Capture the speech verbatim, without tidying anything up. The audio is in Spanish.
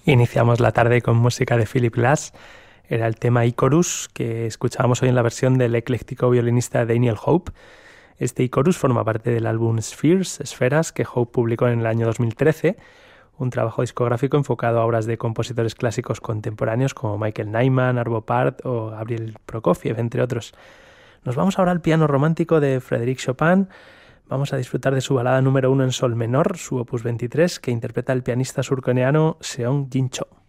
Iniciamos la tarde con música de Philip Glass. Era el tema Ichorus, que escuchábamos hoy en la versión del ecléctico violinista Daniel Hope. Este Ichorus forma parte del álbum Spheres, Esferas, que Hope publicó en el año dos mil trece, un trabajo discográfico enfocado a obras de compositores clásicos contemporáneos como Michael Nyman, Arvo Pärt o Gabriel Prokofiev, entre otros. Nos vamos ahora al piano romántico de Frédéric Chopin. Vamos a disfrutar de su balada número uno en sol menor, su opus veintitrés, que interpreta el pianista surcoreano Seong Jin Cho.